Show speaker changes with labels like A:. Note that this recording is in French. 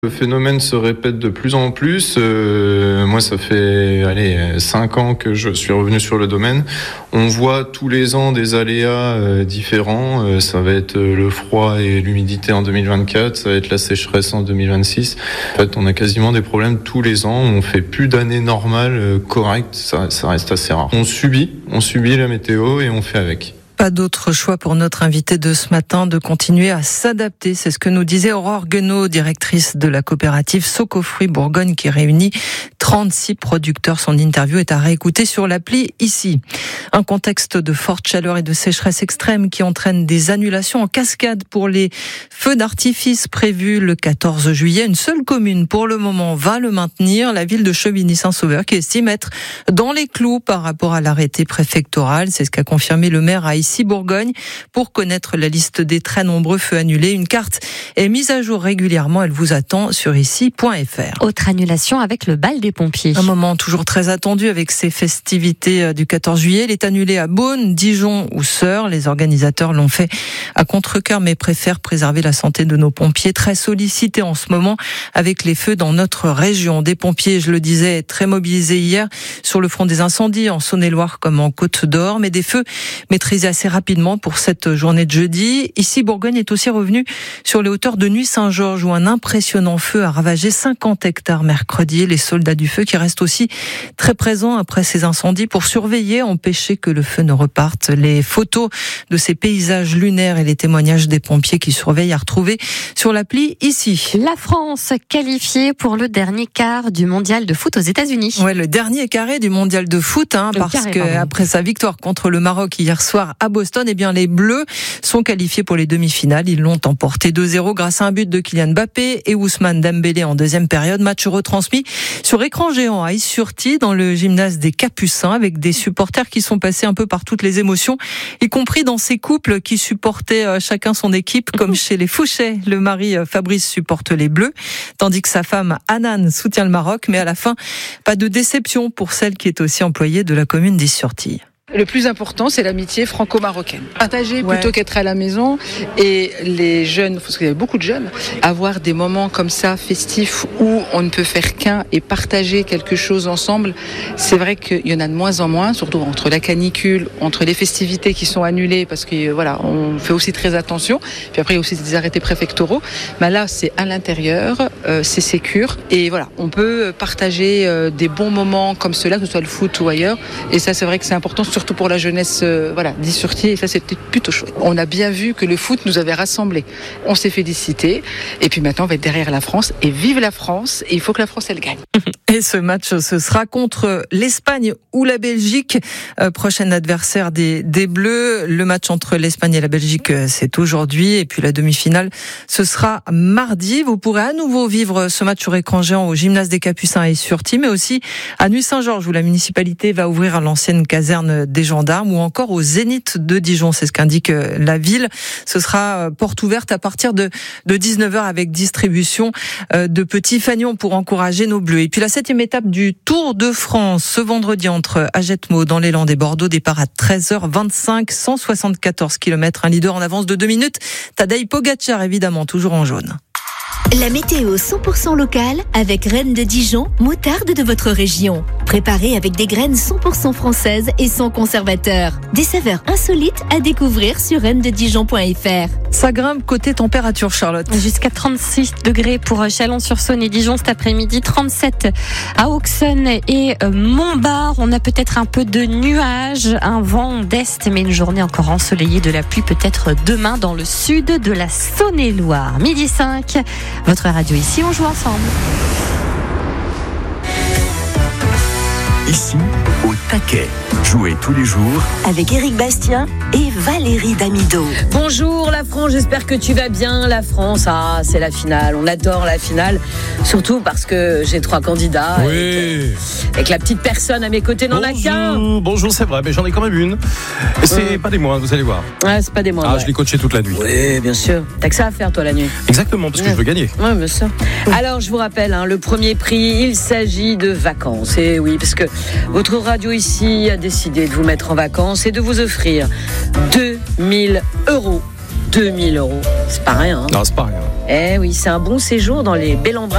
A: Le phénomène se répète de plus en plus. Moi, ça fait 5 ans que je suis revenu sur le domaine. On voit tous les ans des aléas différents. Ça va être le froid et l'humidité en 2024. Ça va être la sécheresse en 2026. En fait, on a quasiment des problèmes tous les ans. On fait plus d'années normales correctes. Ça reste assez rare. On subit la météo et on fait avec.
B: Pas d'autre choix pour notre invité de ce matin de continuer à s'adapter. C'est ce que nous disait Aurore Guenot, directrice de la coopérative Socofruits Bourgogne qui réunit 36 producteurs. Son interview est à réécouter sur l'appli ici. Un contexte de forte chaleur et de sécheresse extrême qui entraîne des annulations en cascade pour les feux d'artifice prévus le 14 juillet. Une seule commune pour le moment va le maintenir, la ville de Chevigny-Saint-Sauveur, qui estime être dans les clous par rapport à l'arrêté préfectoral. C'est ce qu'a confirmé le maire à ici Bourgogne. Pour connaître la liste des très nombreux feux annulés, une carte est mise à jour régulièrement. Elle vous attend sur ici.fr.
C: Autre annulation avec le bal des pompiers.
B: Un moment toujours très attendu avec ces festivités du 14 juillet. Il est annulé à Beaune, Dijon ou Sœurs. Les organisateurs l'ont fait à contre-cœur mais préfèrent préserver la santé de nos pompiers très sollicités en ce moment avec les feux dans notre région. Des pompiers, je le disais, très mobilisés hier sur le front des incendies en Saône-et-Loire comme en Côte d'Or, mais des feux maîtrisés assez rapidement pour cette journée de jeudi. Ici, Bourgogne est aussi revenu sur les hauteurs de Nuit-Saint-Georges où un impressionnant feu a ravagé 50 hectares mercredi. Les soldats du feu qui restent aussi très présents après ces incendies pour surveiller, empêcher que le feu ne reparte. Les photos de ces paysages lunaires et les témoignages des pompiers qui surveillent à retrouver sur l'appli ici.
C: La France qualifiée pour le dernier quart du mondial de foot aux États-Unis.
B: Ouais, le dernier carré du mondial de foot, parce que après sa victoire contre le Maroc hier soir à Boston, les Bleus sont qualifiés pour les demi-finales. Ils l'ont emporté 2-0 grâce à un but de Kylian Mbappé et Ousmane Dembélé en deuxième période. Match retransmis sur écran géant à Is-sur-Tille dans le gymnase des Capucins avec des supporters qui sont passés un peu par toutes les émotions, y compris dans ces couples qui supportaient chacun son équipe, comme chez les Fouchet. Le mari Fabrice supporte les Bleus, tandis que sa femme Anan soutient le Maroc. Mais à la fin, pas de déception pour celle qui est aussi employée de la commune d'Is-sur-Tille.
D: Le plus important, c'est l'amitié franco-marocaine. Partager plutôt qu'être à la maison. Et les jeunes, parce qu'il y a beaucoup de jeunes, avoir des moments comme ça, festifs, où on ne peut faire qu'un et partager quelque chose ensemble, c'est vrai qu'il y en a de moins en moins, surtout entre la canicule, entre les festivités qui sont annulées, parce que on fait aussi très attention. Puis après, il y a aussi des arrêtés préfectoraux. Mais là, c'est à l'intérieur, c'est sécure. Et on peut partager des bons moments comme cela, que ce soit le foot ou ailleurs. Et ça, c'est vrai que c'est important, surtout pour la jeunesse d'Is-sur-Tille, et ça c'était plutôt chouette. On a bien vu que le foot nous avait rassemblés. On s'est félicité, et puis maintenant on va être derrière la France, et vive la France, et il faut que la France elle gagne.
B: Et ce match, ce sera contre l'Espagne ou la Belgique, prochain adversaire des Bleus. Le match entre l'Espagne et la Belgique, c'est aujourd'hui, et puis la demi-finale, ce sera mardi. Vous pourrez à nouveau vivre ce match sur écran géant au gymnase des Capucins et Is-sur-Tille, mais aussi à Nuit-Saint-Georges, où la municipalité va ouvrir l'ancienne caserne des gendarmes, ou encore au Zénith de Dijon. C'est ce qu'indique la ville. Ce sera porte ouverte à partir de 19h avec distribution de petits fanions pour encourager nos Bleus. Et puis la 7e étape du Tour de France ce vendredi entre Agetmo dans les Landes et Bordeaux, départ à 13h25, 174 km, un leader en avance de 2 minutes. Tadej Pogacar évidemment toujours en jaune.
E: La météo 100% locale avec Reine de Dijon, moutarde de votre région. Préparée avec des graines 100% françaises et sans conservateur. Des saveurs insolites à découvrir sur reinededijon.fr.
B: Ça grimpe côté température, Charlotte.
C: Jusqu'à 36 degrés pour Chalon-sur-Saône et Dijon cet après-midi, 37 à Auxonne et Montbard. On a peut-être un peu de nuages, un vent d'est, mais une journée encore ensoleillée, de la pluie peut-être demain dans le sud de la Saône-et-Loire. 12h05, votre radio ici, on joue ensemble.
F: Ici, au taquet. Jouez tous les jours
E: avec Éric Bastien et Valérie Damido.
G: Bonjour la France, j'espère que tu vas bien. La France, c'est la finale, on adore la finale. Surtout parce que j'ai 3 candidats.
H: Oui.
G: Et que la petite personne à mes côtés n'en a qu'un.
H: Bonjour, c'est vrai, mais j'en ai quand même une. Et c'est pas des moindres, vous allez voir.
G: Ouais, c'est pas des moindres.
H: Je l'ai coaché toute la nuit.
G: Oui, bien sûr. T'as que ça à faire toi la nuit.
H: Exactement, parce que je veux gagner.
G: Oui, bien sûr. Alors je vous rappelle, le premier prix, il s'agit de vacances. Et oui, parce que votre radio ici a décidé de vous mettre en vacances et de vous offrir 2000 €. 2000 €, c'est pas rien.
H: Non, c'est pas rien.
G: Eh oui, c'est un bon séjour dans les Bel Embrun.